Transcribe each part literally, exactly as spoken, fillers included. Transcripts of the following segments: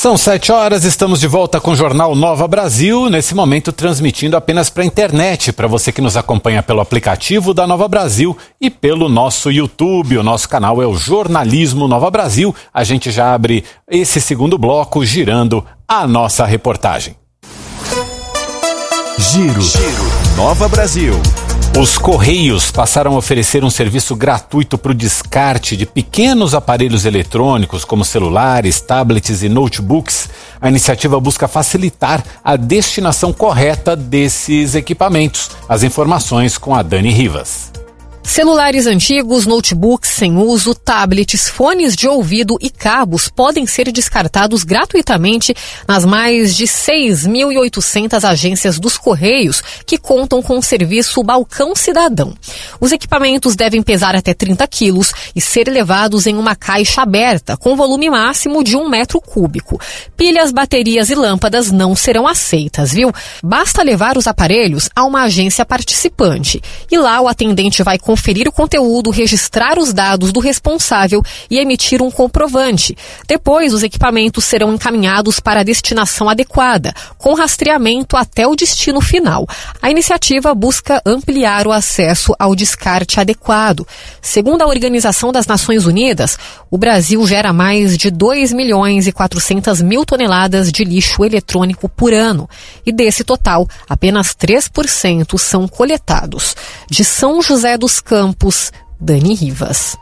São sete horas, estamos de volta com o Jornal Nova Brasil, nesse momento transmitindo apenas para a internet, para você que nos acompanha pelo aplicativo da Nova Brasil e pelo nosso YouTube. O nosso canal é o Jornalismo Nova Brasil. A gente já abre esse segundo bloco girando a nossa reportagem. Giro, Giro. Nova Brasil. Os Correios passaram a oferecer um serviço gratuito para o descarte de pequenos aparelhos eletrônicos, como celulares, tablets e notebooks. A iniciativa busca facilitar a destinação correta desses equipamentos. As informações com a Dani Rivas. Celulares antigos, notebooks sem uso, tablets, fones de ouvido e cabos podem ser descartados gratuitamente nas mais de seis mil e oitocentas agências dos Correios que contam com o serviço Balcão Cidadão. Os equipamentos devem pesar até trinta quilos e ser levados em uma caixa aberta com volume máximo de um metro cúbico. Pilhas, baterias e lâmpadas não serão aceitas, viu? Basta levar os aparelhos a uma agência participante e lá o atendente vai conferir o conteúdo, registrar os dados do responsável e emitir um comprovante. Depois, os equipamentos serão encaminhados para a destinação adequada, com rastreamento até o destino final. A iniciativa busca ampliar o acesso ao descarte adequado. Segundo a Organização das Nações Unidas, o Brasil gera mais de dois milhões e quatrocentas mil toneladas de lixo eletrônico por ano. E desse total, apenas três por cento são coletados. De São José dos Campos, Dani Rivas.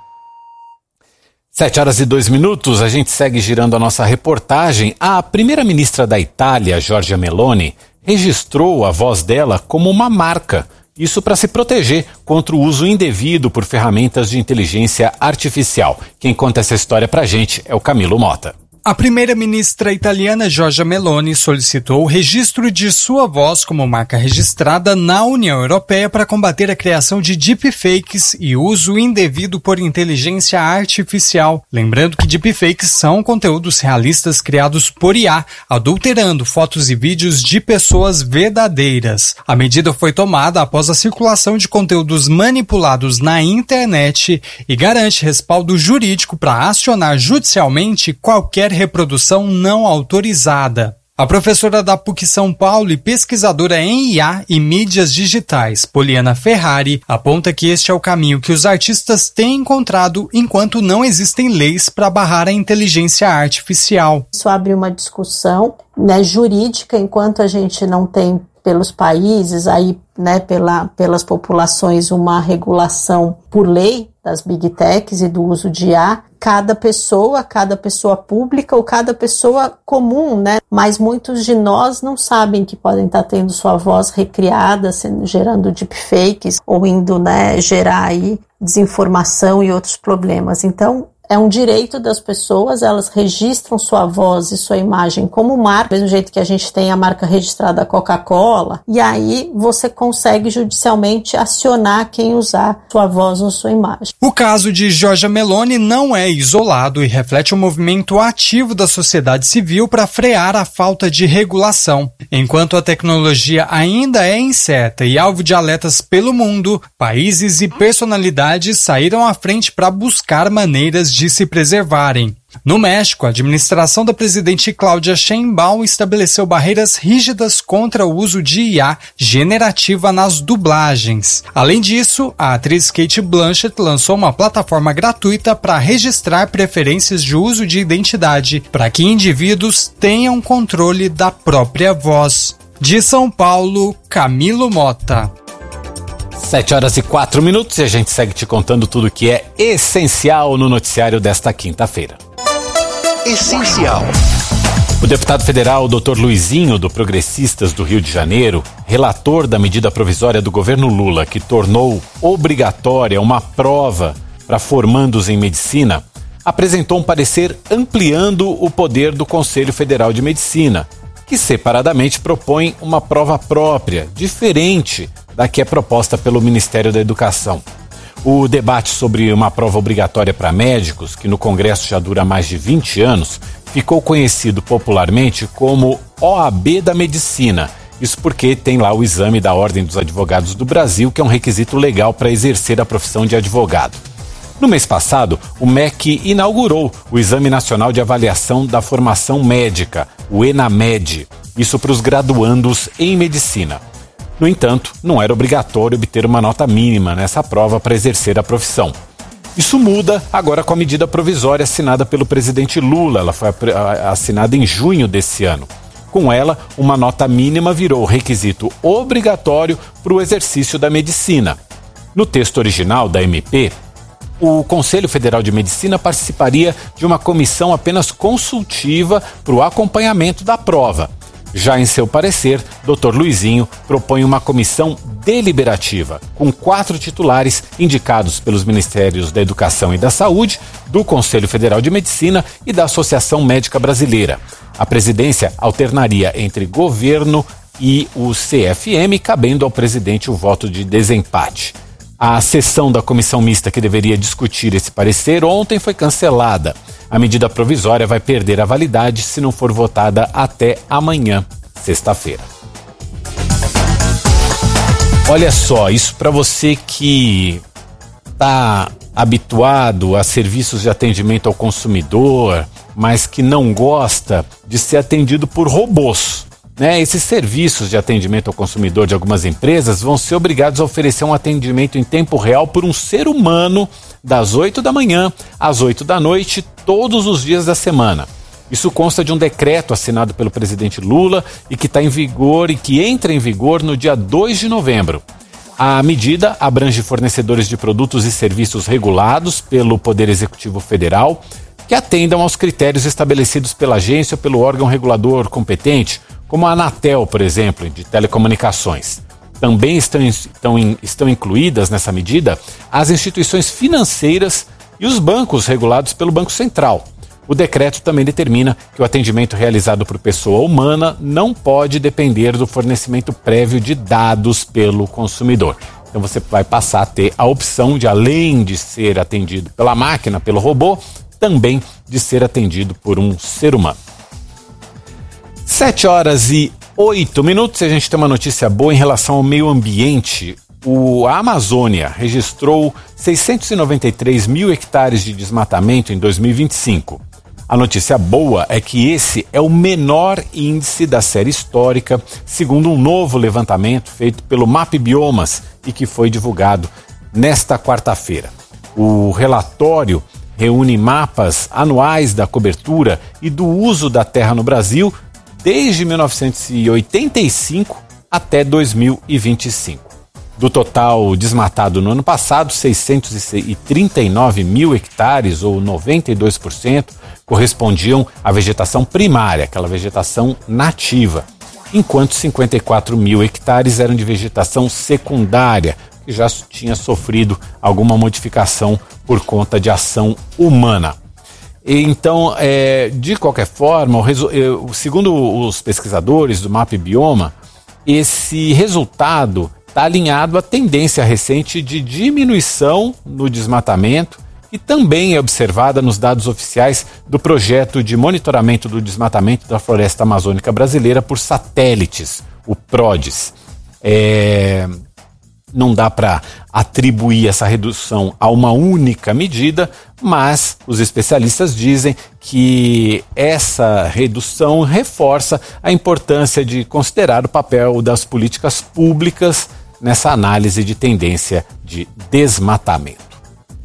Sete horas e dois minutos, a gente segue girando a nossa reportagem. A primeira-ministra da Itália, Giorgia Meloni, registrou a voz dela como uma marca. Isso para se proteger contra o uso indevido por ferramentas de inteligência artificial. Quem conta essa história pra gente é o Camilo Mota. A primeira-ministra italiana Giorgia Meloni solicitou o registro de sua voz como marca registrada na União Europeia para combater a criação de deepfakes e uso indevido por inteligência artificial. Lembrando que deepfakes são conteúdos realistas criados por I A, adulterando fotos e vídeos de pessoas verdadeiras. A medida foi tomada após a circulação de conteúdos manipulados na internet e garante respaldo jurídico para acionar judicialmente qualquer reprodução não autorizada. A professora da PUC São Paulo e pesquisadora em I A e mídias digitais, Poliana Ferrari, aponta que este é o caminho que os artistas têm encontrado enquanto não existem leis para barrar a inteligência artificial. Isso abre uma discussão, né, jurídica, enquanto a gente não tem pelos países, aí, né, pela, pelas populações, uma regulação por lei das big techs e do uso de I A, cada pessoa, cada pessoa pública ou cada pessoa comum, né? Mas muitos de nós não sabem que podem estar tendo sua voz recriada, sendo, gerando deepfakes ou indo, né, gerar aí desinformação e outros problemas. Então, é um direito das pessoas, elas registram sua voz e sua imagem como marca, do mesmo jeito que a gente tem a marca registrada Coca-Cola, e aí você consegue judicialmente acionar quem usar sua voz ou sua imagem. O caso de Giorgia Meloni não é isolado e reflete um movimento ativo da sociedade civil para frear a falta de regulação. Enquanto a tecnologia ainda é incerta e alvo de alertas pelo mundo, países e personalidades saíram à frente para buscar maneiras de de se preservarem. No México, a administração da presidente Cláudia Sheinbaum estabeleceu barreiras rígidas contra o uso de I A generativa nas dublagens. Além disso, a atriz Cate Blanchett lançou uma plataforma gratuita para registrar preferências de uso de identidade, para que indivíduos tenham controle da própria voz. De São Paulo, Camilo Mota. Sete horas e quatro minutos e a gente segue te contando tudo que é essencial no noticiário desta quinta-feira. Essencial. O deputado federal doutor Luizinho, do Progressistas do Rio de Janeiro, relator da medida provisória do governo Lula que tornou obrigatória uma prova para formandos em medicina, apresentou um parecer ampliando o poder do Conselho Federal de Medicina, que separadamente propõe uma prova própria, diferente da que é proposta pelo Ministério da Educação. O debate sobre uma prova obrigatória para médicos, que no Congresso já dura mais de vinte anos, ficou conhecido popularmente como O A B da Medicina. Isso porque tem lá o exame da Ordem dos Advogados do Brasil, que é um requisito legal para exercer a profissão de advogado. No mês passado, o M E C inaugurou o Exame Nacional de Avaliação da Formação Médica, o ENAMED, isso para os graduandos em medicina. No entanto, não era obrigatório obter uma nota mínima nessa prova para exercer a profissão. Isso muda agora com a medida provisória assinada pelo presidente Lula. Ela foi assinada em junho desse ano. Com ela, uma nota mínima virou requisito obrigatório para o exercício da medicina. No texto original da M P, o Conselho Federal de Medicina participaria de uma comissão apenas consultiva para o acompanhamento da prova. Já em seu parecer, doutor Luizinho propõe uma comissão deliberativa, com quatro titulares indicados pelos Ministérios da Educação e da Saúde, do Conselho Federal de Medicina e da Associação Médica Brasileira. A presidência alternaria entre governo e o C F M, cabendo ao presidente o voto de desempate. A sessão da comissão mista que deveria discutir esse parecer ontem foi cancelada. A medida provisória vai perder a validade se não for votada até amanhã, sexta-feira. Olha só, isso para você que está habituado a serviços de atendimento ao consumidor, mas que não gosta de ser atendido por robôs. Né, esses serviços de atendimento ao consumidor de algumas empresas vão ser obrigados a oferecer um atendimento em tempo real por um ser humano das oito da manhã às oito da noite, todos os dias da semana. Isso consta de um decreto assinado pelo presidente Lula e que está em vigor e que entra em vigor no dia dois de novembro. A medida abrange fornecedores de produtos e serviços regulados pelo Poder Executivo Federal que atendam aos critérios estabelecidos pela agência ou pelo órgão regulador competente, como a Anatel, por exemplo, de telecomunicações. Também estão, estão, estão incluídas nessa medida as instituições financeiras e os bancos regulados pelo Banco Central. O decreto também determina que o atendimento realizado por pessoa humana não pode depender do fornecimento prévio de dados pelo consumidor. Então você vai passar a ter a opção de, além de ser atendido pela máquina, pelo robô, também de ser atendido por um ser humano. Sete horas e oito minutos, e a gente tem uma notícia boa em relação ao meio ambiente. O, a Amazônia registrou seiscentos e noventa e três mil hectares de desmatamento em dois mil e vinte e cinco. A notícia boa é que esse é o menor índice da série histórica, segundo um novo levantamento feito pelo MapBiomas e que foi divulgado nesta quarta-feira. O relatório reúne mapas anuais da cobertura e do uso da terra no Brasil desde mil novecentos e oitenta e cinco até dois mil e vinte e cinco. Do total desmatado no ano passado, seiscentos e trinta e nove mil hectares, ou noventa e dois por cento, correspondiam à vegetação primária, aquela vegetação nativa, enquanto cinquenta e quatro mil hectares eram de vegetação secundária, que já tinha sofrido alguma modificação por conta de ação humana. Então, é, de qualquer forma, o resu- segundo os pesquisadores do MapBioma, esse resultado está alinhado à tendência recente de diminuição no desmatamento e também é observada nos dados oficiais do projeto de monitoramento do desmatamento da floresta amazônica brasileira por satélites, o PRODES. É... Não dá para atribuir essa redução a uma única medida, mas os especialistas dizem que essa redução reforça a importância de considerar o papel das políticas públicas nessa análise de tendência de desmatamento.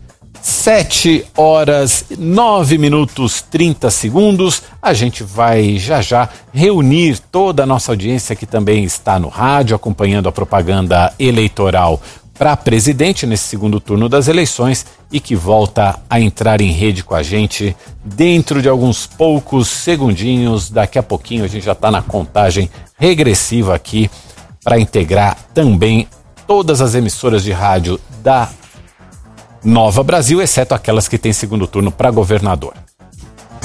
Sete horas, nove minutos, trinta segundos. A gente vai já já reunir toda a nossa audiência que também está no rádio, acompanhando a propaganda eleitoral para presidente nesse segundo turno das eleições e que volta a entrar em rede com a gente dentro de alguns poucos segundinhos. Daqui a pouquinho a gente já está na contagem regressiva aqui para integrar também todas as emissoras de rádio da Nova Brasil, exceto aquelas que têm segundo turno para governador.